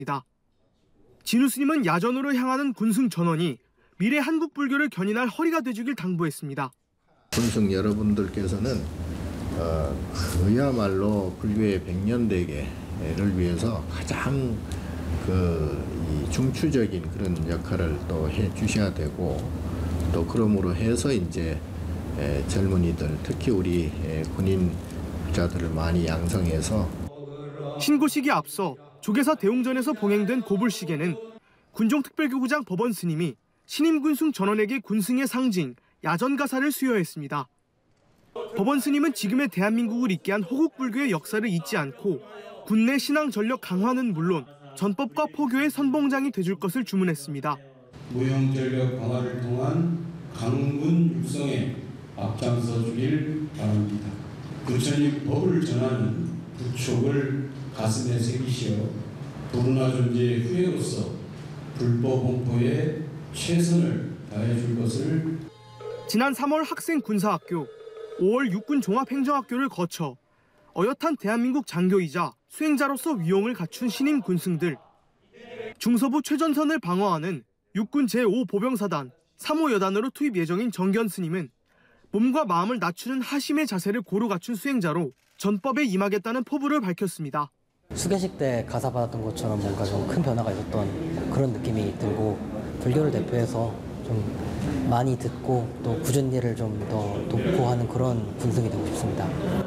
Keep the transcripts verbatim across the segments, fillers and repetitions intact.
진우 스님은 야전으로 향하는 군승 전원이 미래 한국 불교를 견인할 허리가 돼주길 당부했습니다. 군승 여러분들께서는 어, 그야말로 불교의 백년대계를 위해서 가장 그 이 중추적인 그런 역할을 또 해주셔야 되고, 또 그러므로 해서 이제 에, 젊은이들, 특히 우리 에, 군인자들을 많이 양성해서. 신고식에 앞서 조계사 대웅전에서 봉행된 고불식에는 군종특별교구장 법원 스님이 신임 군승 전원에게 군승의 상징 야전가사를 수여했습니다. 법원 스님은 지금의 대한민국을 있게 한 호국불교의 역사를 잊지 않고 군내 신앙 전력 강화는 물론 전법과 포교의 선봉장이 돼줄 것을 주문했습니다. 무형 전력 강화를 통한 강군 육성에 앞장서 주길 바랍니다. 부처님 법을 전하는 부촉을 가슴에 새기시어 도루나 존재의 후예로서 불법 공포에 최선을 다해 줄 것을. 지난 삼월 학생 군사학교, 오월 육군 종합행정학교를 거쳐 어엿한 대한민국 장교이자 수행자로서 위용을 갖춘 신임 군승들. 중서부 최전선을 방어하는 육군 제오 보병사단 삼호 여단으로 투입 예정인 정견 스님은 몸과 마음을 낮추는 하심의 자세를 고루 갖춘 수행자로 전법에 임하겠다는 포부를 밝혔습니다. 수계식 때 가사 받았던 것처럼 뭔가 좀 큰 변화가 있었던 그런 느낌이 들고, 불교를 대표해서 좀 많이 듣고 또 굳은 일을 좀 더 돕고 하는 그런 군승이 되고 싶습니다.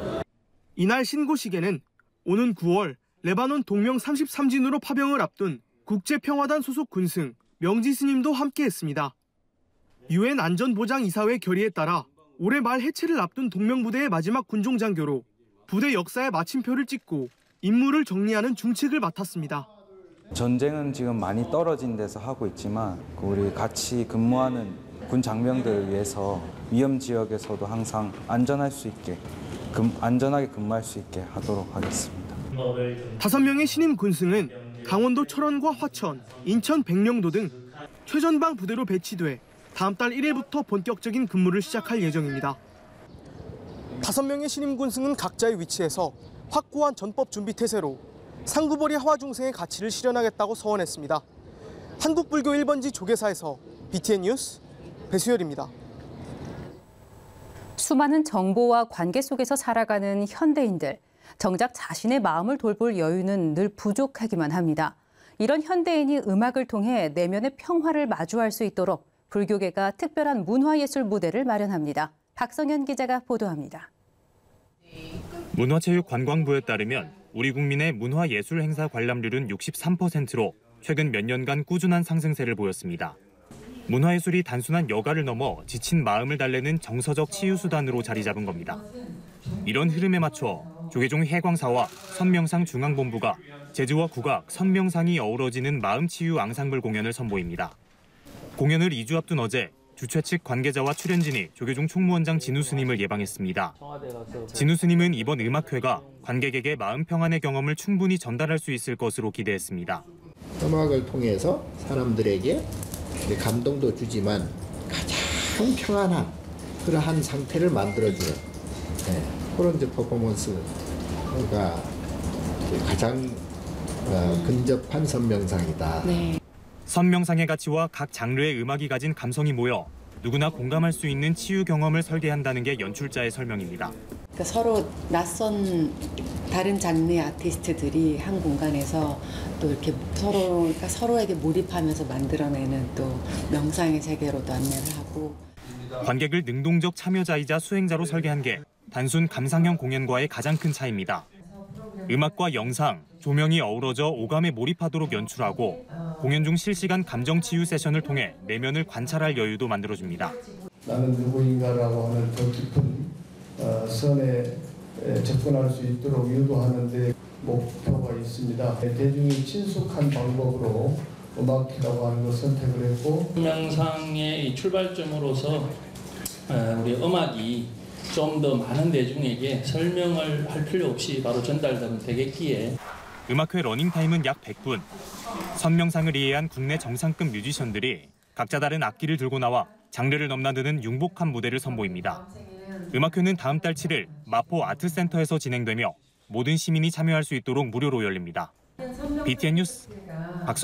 이날 신고식에는 오는 구월 레바논 동명 삼십삼 진으로 파병을 앞둔 국제평화단 소속 군승 명지 스님도 함께했습니다. 유엔 안전보장이사회 결의에 따라 올해 말 해체를 앞둔 동명부대의 마지막 군종장교로 부대 역사의 마침표를 찍고 임무를 정리하는 중책을 맡았습니다. 전쟁은 지금 많이 떨어진 데서 하고 있지만 우리 같이 근무하는 군 장병들을 위해서 위험 지역에서도 항상 안전할 수 있게, 금, 안전하게 근무할 수 있게 하도록 하겠습니다. 다섯 명의 신임 군승은 강원도 철원과 화천, 인천 백령도 등 최전방 부대로 배치돼 다음 달 일 일부터 본격적인 근무를 시작할 예정입니다. 다섯 명의 신임 군승은 각자의 위치에서 확고한 전법 준비 태세로 상구벌이 하와중생의 가치를 실현하겠다고 서원했습니다. 한국불교 일 번지 조계사에서 비티엔 뉴스 배수열입니다. 수많은 정보와 관계 속에서 살아가는 현대인들. 정작 자신의 마음을 돌볼 여유는 늘 부족하기만 합니다. 이런 현대인이 음악을 통해 내면의 평화를 마주할 수 있도록 불교계가 특별한 문화예술 무대를 마련합니다. 박성현 기자가 보도합니다. 문화체육관광부에 따르면 우리 국민의 문화예술 행사 관람률은 육십삼 퍼센트로 최근 몇 년간 꾸준한 상승세를 보였습니다. 문화예술이 단순한 여가를 넘어 지친 마음을 달래는 정서적 치유수단으로 자리 잡은 겁니다. 이런 흐름에 맞춰 조계종 해광사와 선명상 중앙본부가 재즈와 국악, 선명상이 어우러지는 마음치유 앙상블 공연을 선보입니다. 공연을 이 주 앞둔 어제 주최 측 관계자와 출연진이 조계종 총무원장 진우 스님을 예방했습니다. 진우 스님은 이번 음악회가 관객에게 마음 평안의 경험을 충분히 전달할 수 있을 것으로 기대했습니다. 음악을 통해서 사람들에게 감동도 주지만 가장 평안한 그러한 상태를 만들어주는 네, 그런 이제 퍼포먼스가 가장 어, 근접한 선명상이다. 네. 선명상의 가치와 각 장르의 음악이 가진 감성이 모여 누구나 공감할 수 있는 치유 경험을 설계한다는 게 연출자의 설명입니다. 그러니까 서로 낯선 다른 장르의 아티스트들이 한 공간에서 또 이렇게 서로 그러니까 서로에게 몰입하면서 만들어내는 또 명상의 세계로도 안내를 하고. 관객을 능동적 참여자이자 수행자로 설계한 게 단순 감상형 공연과의 가장 큰 차이입니다. 음악과 영상, 조명이 어우러져 오감에 몰입하도록 연출하고 공연 중 실시간 감정 치유 세션을 통해 내면을 관찰할 여유도 만들어줍니다. 나는 누구인가라고 하는 더 깊은 어, 선에 접근할 수 있도록 유도하는 데 목표가 있습니다. 대중이 친숙한 방법으로 음악이라고 하는 걸 선택을 했고, 명상의 출발점으로서 우리 음악이 좀 더 많은 대중에게 설명을 할 필요 없이 바로 전달되면 되겠기에. 음악회 러닝타임은 약 백 분. 선명상을 이해한 국내 정상급 뮤지션들이 각자 다른 악기를 들고 나와 장르를 넘나드는 융복한 무대를 선보입니다. 음악회는 다음 달 칠 일 마포 아트센터에서 진행되며 모든 시민이 참여할 수 있도록 무료로 열립니다. 비티엔 뉴스